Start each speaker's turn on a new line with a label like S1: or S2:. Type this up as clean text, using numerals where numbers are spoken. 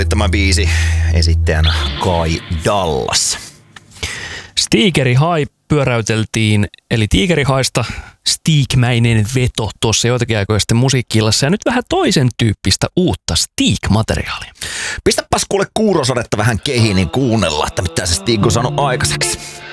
S1: tämä biisi, esittäjänä Kai Dallas.
S2: Stigeri High pyöräyteltiin, eli Tiikerihaista Stig-mäinen veto tuossa joitakin aikoja sitten musiikki-illassa ja nyt vähän toisen tyyppistä uutta Stig-materiaalia.
S1: Pistäpäs kuule kuurosadetta vähän kehiin, niin kuunnella, että mitä se Stig on saanut aikaiseksi.